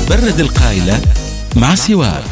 برد القايلة مع سوار.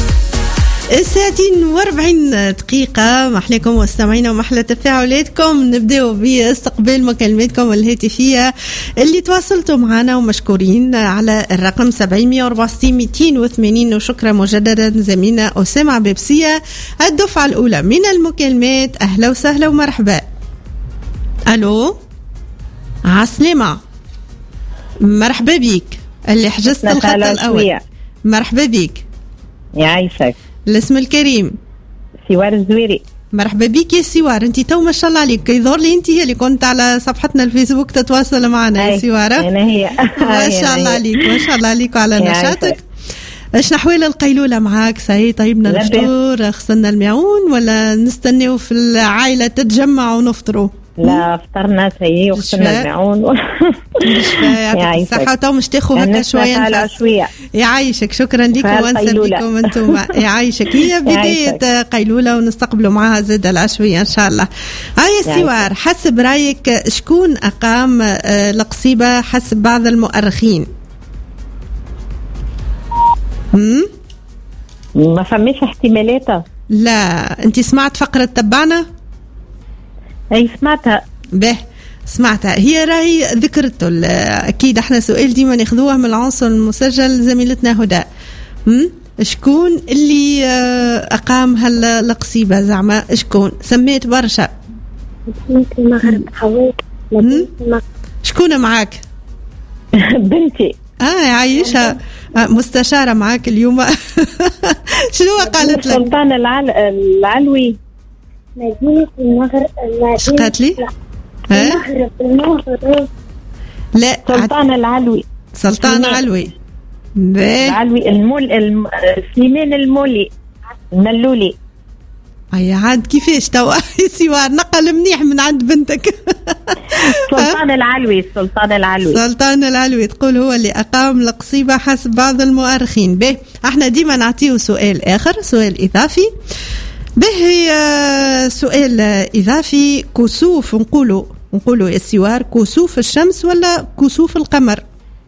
40 دقيقة. محليكم مستمعينا ومحلى تفاعلاتكم. نبدأ باستقبال مكالماتكم الهاتفية اللي تواصلتوا معنا ومشكورين على الرقم 764-280. وشكرا مجددا زميلنا أسامة بيبسية الدفعة الأولى من المكالمات. أهلا وسهلا ومرحبا. ألو عسلامة، مرحبا بيك اللي حجزت الخط الأول. مرحبا بيك، يعيشك. الاسم الكريم سوار الزويري. مرحبا بيك يا سوار. انتي تو ما شاء الله عليك، يظهر لي انتي هي اللي كنت على صفحتنا الفيسبوك تتواصل معنا يا سوارة. انا هي ما شاء الله عليك، ما شاء الله عليك وعلى نشاطك. ايش نحوال القيلولة معاك؟ صحيح طيبنا الفطور، خسرنا المعون ولا نستناو في العائلة تتجمع ونفطروا؟ لا فطرنا سيء وخسرنا المعون. يعطيك الصحة. تو مش تاخو هكا شوية شوية. يعيشك، شكرا لكم وانسى بكم انتم. يعيشك. هي بداية قيلولة ونستقبلوا معها زاد العشوية ان شاء الله. هاي سوار، حسب رايك شكون اقام القصيبة حسب بعض المؤرخين؟ ما فماش احتمالات. لا انت سمعت فقرة تبعنا؟ اي سمعتها. به سمعتها. هي راهي ذكرته. اكيد احنا سؤال ديما ناخذوه من العنصر المسجل زميلتنا هدى. شكون اللي اقام هالقصيبة؟ زعما شكون؟ سميت برشا. المغرب حويت. شكون معاك؟ بنتي. عايشة مستشارة معاك اليوم. شنو قالت لك؟ سلطان العلوي. مدينة المغرب. ايش قالت لي؟ المغرب. لا سلطان العلوي. سلطان علوي. العلوي سليمان المولي الملولي. اي عاد كيفاش توا سوار نقل منيح من عند بنتك. سلطان العلوي. سلطان العلوي تقول هو اللي أقام القصيبة حسب بعض المؤرخين. به احنا ديما نعطيه سؤال آخر، سؤال إضافي. به سؤال إضافي. كسوف نقولوا يا سوار كسوف الشمس ولا كسوف القمر؟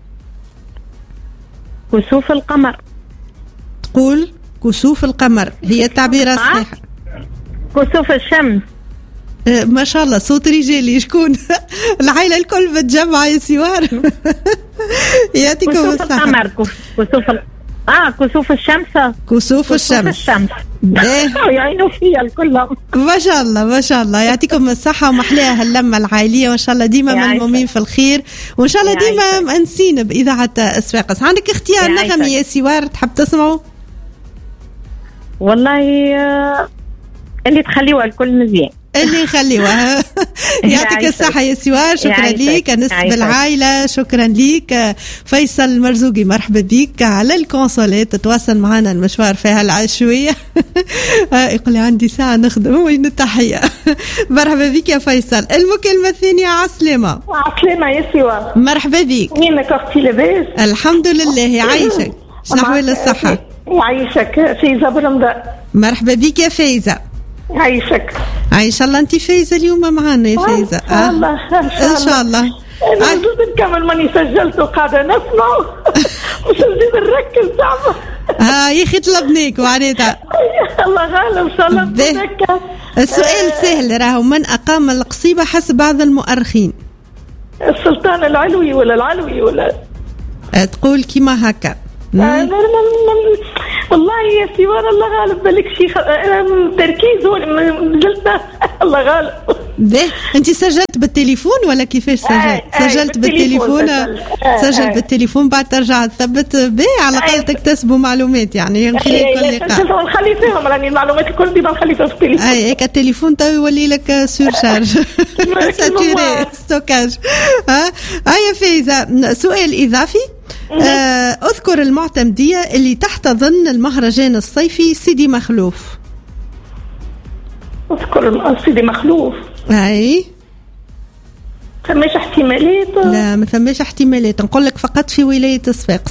كسوف القمر. تقول كسوف القمر هي التعبير الصحيح. كسوف الشمس. ما شاء الله صوت رجالي. شكون؟ العائلة الكل بتجمع يا سوار. يعطيكم الصحة. كسوف القمر. كسوف الشمس. كسوف الشمس. يعينوا فيها الكل. ما شاء الله ما شاء الله. يعطيكم الصحة ومحلاها اللمة العائلية وإن شاء الله ديما ملمومين في الخير، وإن شاء الله ديما مأنسين بإذاعة صفاقس. عندك اختيار نغم يا سوار تحب تسمعوا؟ والله اللي تخليوها الكل مزيان. اللي يخليوها. يعطيك الصحة يا سوار. شكرا ليك نسب العائلة. شكرا ليك فيصل المرزوقي. مرحبا بيك على الكونسولات. تتواصل معنا المشوار فيها العشوية. يقول لي عندي ساعة نخدم وين التحية. مرحبا بيك يا فيصل. المكالمة الثانية عسلامة. عسلامة يا سوار. مرحبا بيك. وينك أختي؟ لاباس الحمد لله. يعيشك. شنو أحوال الصحة؟ يعيشك. فايزة برمضاء. مرحبا بيك يا فايزة. يعيشك. ان شاء الله انت فايزه اليوم معنا يا فايزه. ان شاء الله ان شاء الله. انا نزيد نكمل ماني سجلت وقاعده نسمع. مش نزيد نركز زعما. يا اخي طلبناك وعريتها. الله غالب ان شاء الله نتذكر. السؤال سهل راهو. من اقام القصيبه حسب بعض المؤرخين؟ السلطان العلوي ولا العلوي ولا تقول كيما هكا. والله يا سوار الله غالب. بالك شيء تركيز نزلت. الله غالب. انت سجلت بالتليفون ولا كيفاش سجلت؟ سجلت بالتليفون. سجل بالتليفون بعد ترجع تثبت به على الاقل تكتسبوا معلومات يعني من خلال كل لقاء. نخلي فيهم راني المعلومات الكل ديما نخلي فيها في التليفون. هيك التليفون تو يولي لك سور شارج. ساتوري ستوكاج. هيا فايزة سؤال إضافي. اذكر المعتمدية اللي تحتضن المهرجان الصيفي سيدي مخلوف. اذكر سيدي مخلوف. اي ثماش احتمالات؟ لا ما ثماش احتمالات. نقول لك فقط في ولاية صفاقس.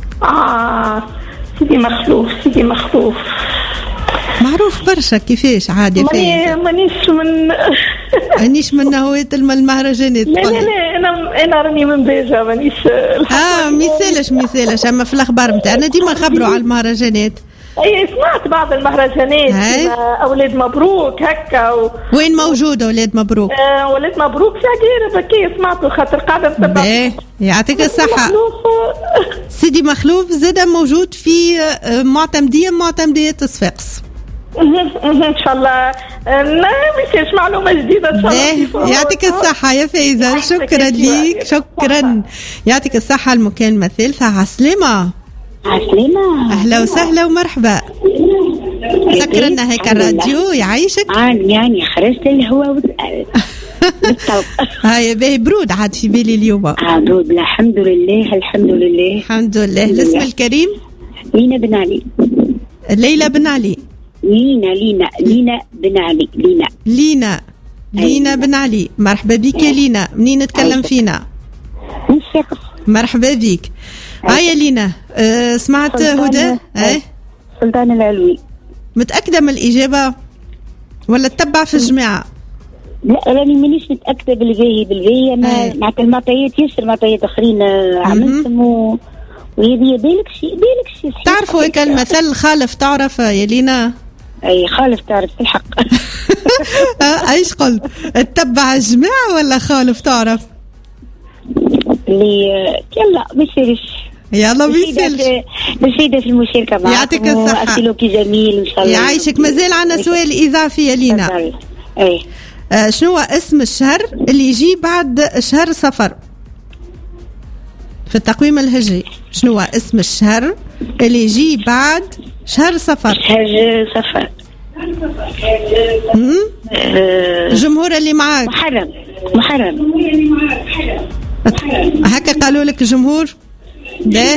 سيدي مخلوف معروف برشا. كيفاش عادي فايزة؟ مانيش من مانيش من هواة المهرجانات. لا انا راني من بيجا مانيش ميسالش اما في الاخبار نتاعنا ديما نخبروا على المهرجانات. اي سمعت بعض المهرجانات اولاد مبروك هكا وين موجود اولاد مبروك؟ ولاد مبروك في عقيرة بكي سمعته خاطر قاعده نتبع. يعطيك الصحه. سيدي مخلوف زاد موجود في معتمدية صفاقس ان شاء الله. ما يصيرش معلومه جديده ان شاء الله. يعطيك الصحه يا فايزه. شكرا ليك. شكرا. يعطيك الصحه. المكالمه الثالثه. عسلامه. اهلا وسهلا ومرحبا. سكرنا هيك الراديو يعيشك. يعني خرجت الهواء بالطلق. هاي باهي برود عاد في بالي اليوم. برود. الحمد لله الحمد لله الحمد لله. الاسم الكريم؟ لينا بن علي. ليلى بن علي. لينا بن علي. لينا بن علي. مرحبا بك يا لينا. منين نتكلم فينا؟ من صفاقس. مرحبا بك. هيا لينا. سمعت هدى؟ سلطان العلوي. متأكدة من الإجابة ولا تتبع في الجماعة؟ لا راني مانيش متأكدة بالباهي أنا مع المعطيات ياسر معطيات آخرين عملتهم وهذه بالك شيء. تعرفوا هيك المثل خالف تعرف يا لينا؟ أي خالف تعرف الحق. ايش قلت؟ تتبع الجماعة ولا خالف تعرف؟ اللي يلا بيصيرش. يلا بيصيرش. بسيدة في المشاركة معكم. يعطيك الصحة. أسئلوكي جميل إن شاء الله. يعيشك. مازال عنا سؤال إضافي يا لينا. أي. شنو اسم الشهر اللي يجي بعد شهر صفر في التقويم الهجري؟ شنو اسم الشهر اللي يجي بعد شهر صفر؟ شهر صفر. الجمهور اللي معاك. محرم. هكا قالوا لك الجمهور؟ ده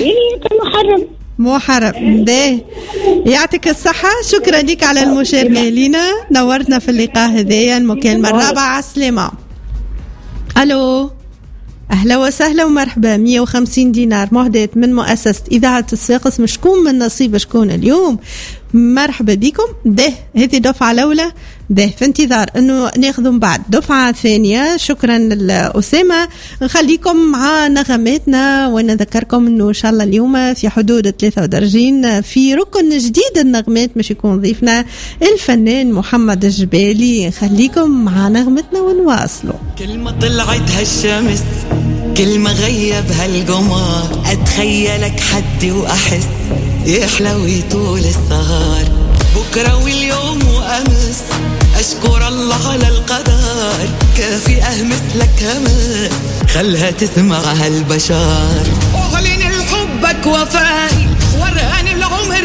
محرم. ده يعطيك الصحة. شكرا لك على المشاركة لينا. نورتنا في اللقاء هذايا. المكالمة الرابعة. عسلامة. ألو. أهلا وسهلا ومرحبا. 150 دينار مهداة من مؤسسة إذاعة صفاقس. مش شكون من نصيب شكون اليوم. مرحبا بكم. ده هذه دفعة الأولى. ده في انتظار أنه ناخذ من بعد دفعة ثانية. شكرا لأسامة. نخليكم مع نغماتنا ونذكركم أنه إن شاء الله اليوم في حدود 33 في ركن جديد النغمات مش يكون ضيفنا الفنان محمد الجبالي. نخليكم مع نغمتنا ونواصلوا. كلمة طلعتها الشمس كلمة غيبها القمر أتخيلك حدي وأحس يحلوي طول السهر بكرة واليوم وأمس أشكر الله على القدر كافي أهمس لك همس خلها تسمعها البشر أعلن الحبك وفاء